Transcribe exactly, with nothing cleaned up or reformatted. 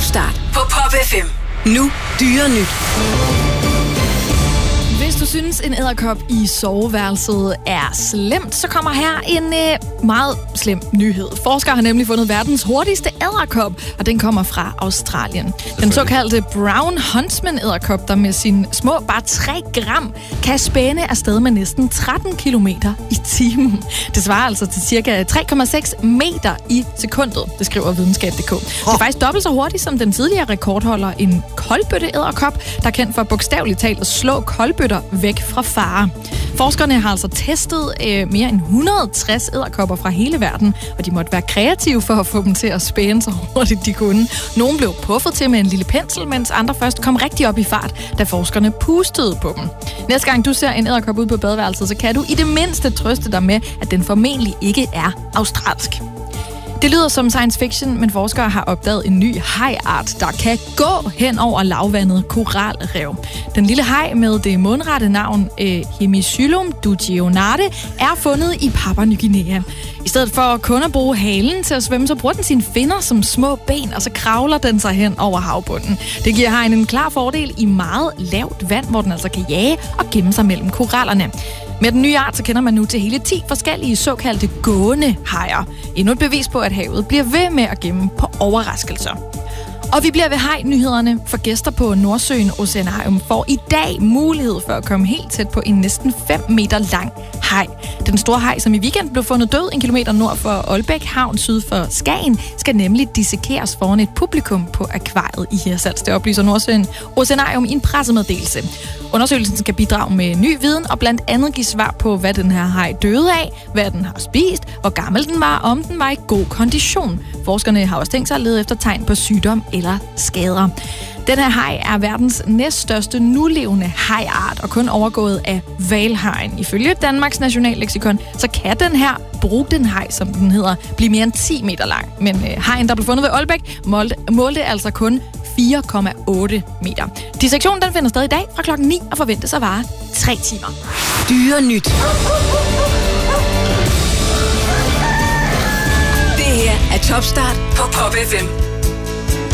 Topstart på Pop F M. Nu Dyre Nyt. Hvis du synes, en edderkop i soveværelset er slemt, så kommer her en øh, meget slem nyhed. Forskere har nemlig fundet verdens hurtigste edderkop, og den kommer fra Australien. Den såkaldte Brown Huntsman edderkop, der med sine små bare tre gram, kan spænde afsted med næsten tretten kilometer i timen. Det svarer altså til cirka tre komma seks meter i sekundet, det skriver videnskab punktum d k. Det er faktisk dobbelt så hurtigt som den tidligere rekordholder, en koldbøtte edderkop, der er kendt for bogstaveligt talt at slå koldbøtter væk fra fare. Forskerne har altså testet øh, mere end et hundrede og tres edderkopper fra hele verden, og de måtte være kreative for at få dem til at spænde så hurtigt de kunne. Nogle blev puffet til med en lille pensel, mens andre først kom rigtig op i fart, da forskerne pustede på dem. Næste gang du ser en edderkop ude på badeværelset, så kan du i det mindste trøste dig med, at den formentlig ikke er australsk. Det lyder som science fiction, men forskere har opdaget en ny hajart, der kan gå hen over lavvandet koralrev. Den lille haj med det mundrette navn eh, Hemicylum dugionate er fundet i Papua Ny Guinea. I stedet for kun at bruge halen til at svømme, så bruger den sine finner som små ben, og så kravler den sig hen over havbunden. Det giver hajen en klar fordel i meget lavt vand, hvor den altså kan jage og gemme sig mellem korallerne. Med den nye art, så kender man nu til hele ti forskellige såkaldte gående hajer. Endnu et bevis på, at havet bliver ved med at gemme på overraskelser. Og vi bliver ved haj-nyhederne, for gæster på Nordsøen Oceanarium får i dag mulighed for at komme helt tæt på en næsten fem meter lang haj. Den store haj, som i weekenden blev fundet død en kilometer nord for Aalbæk Havn syd for Skagen, skal nemlig dissekeres foran et publikum på akvariet i Hirtshals. Det oplyser Nordsøen Oceanarium i en pressemeddelelse. Undersøgelsen skal bidrage med ny viden og blandt andet give svar på, hvad den her haj døde af, hvad den har spist, hvor gammel den var, om den var i god kondition. Forskerne har også tænkt sig at lede efter tegn på sygdom eller skader. Den her haj er verdens næststørste nulevende hajart og kun overgået af hvalhajen. Ifølge Danmarks Nationalleksikon, så kan den her brugdenhaj, som den hedder, blive mere end ti meter lang. Men øh, hajen, der blev fundet ved Aalbæk, målte, målte altså kun fire komma otte meter. Dissektionen den finder sted i dag fra klokken ni og forventes at vare tre timer. Dyre Nyt. Det her er Topstart på Pop F M.